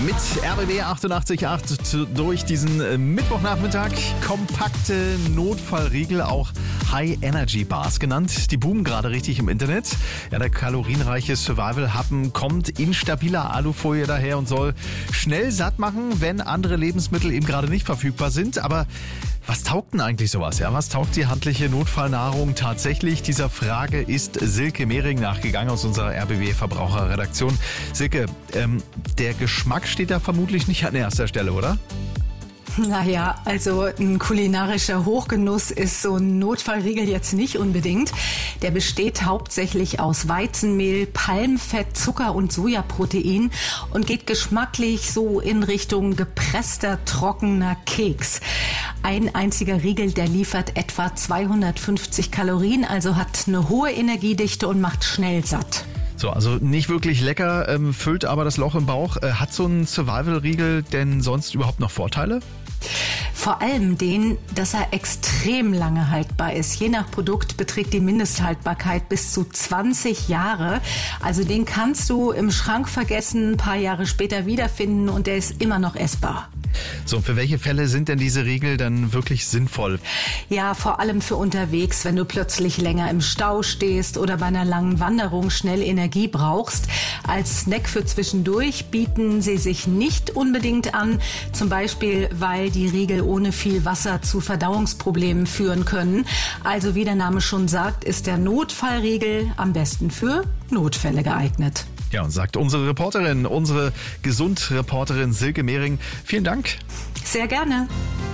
Mit RBB 88.8 durch diesen Mittwochnachmittag. Kompakte Notfallriegel, auch High Energy Bars genannt. Die boomen gerade richtig im Internet. Ja, der kalorienreiche Survival-Happen kommt in stabiler Alufolie daher und soll schnell satt machen, wenn andere Lebensmittel eben gerade nicht verfügbar sind. Aber was taugt denn eigentlich sowas? Ja, was taugt die handliche Notfallnahrung tatsächlich? Dieser Frage ist Silke Mehring nachgegangen aus unserer RBB-Verbraucherredaktion. Silke, der Geschmack steht da vermutlich nicht an erster Stelle, oder? Naja, also ein kulinarischer Hochgenuss ist so ein Notfallriegel jetzt nicht unbedingt. Der besteht hauptsächlich aus Weizenmehl, Palmfett, Zucker und Sojaprotein und geht geschmacklich so in Richtung gepresster, trockener Keks. Ein einziger Riegel, der liefert etwa 250 Kalorien, also hat eine hohe Energiedichte und macht schnell satt. So, also nicht wirklich lecker, füllt aber das Loch im Bauch. Hat so ein Survival-Riegel denn sonst überhaupt noch Vorteile? Vor allem den, dass er extrem lange haltbar ist. Je nach Produkt beträgt die Mindesthaltbarkeit bis zu 20 Jahre. Also den kannst du im Schrank vergessen, ein paar Jahre später wiederfinden und der ist immer noch essbar. So, für welche Fälle sind denn diese Riegel dann wirklich sinnvoll? Ja, vor allem für unterwegs, wenn du plötzlich länger im Stau stehst oder bei einer langen Wanderung schnell Energie brauchst. Als Snack für zwischendurch bieten sie sich nicht unbedingt an, zum Beispiel, weil die Riegel ohne viel Wasser zu Verdauungsproblemen führen können. Also wie der Name schon sagt, ist der Notfallriegel am besten für Notfälle geeignet. Ja, und sagt unsere Reporterin, unsere Gesundreporterin Silke Mehring. Vielen Dank. Sehr gerne.